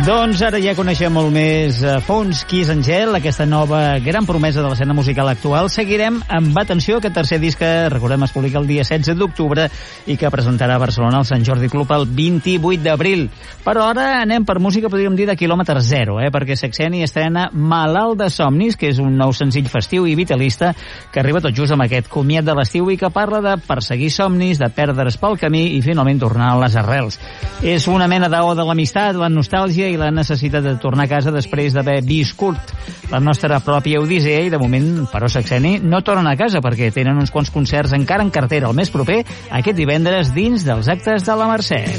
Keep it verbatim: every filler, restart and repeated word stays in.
Doncs ara ja coneixem molt més a fons qui és Angel, aquesta nova gran promesa de l'escena musical actual. Seguirem amb atenció aquest tercer disc que, recordem, es publica el dia setze d'octubre i que presentarà a Barcelona al Sant Jordi Club el vint-i-vuit d'abril. Però ara anem per música, podríem dir, de quilòmetre zero, eh? perquè Sexeni estrena Malalt de somnis, que és un nou senzill festiu i vitalista que arriba tot just amb aquest comiat de l'estiu i que parla de perseguir somnis, de perdre's pel camí i finalment tornar a les arrels. És una mena d'o de l'amistat, la nostàlgia i la necessitat de tornar a casa després d'haver viscut la nostra pròpia odissea i de moment, però, Sexeni no tornen a casa perquè tenen uns quants concerts encara en cartera el mes proper, aquest divendres dins dels actes de la Mercè.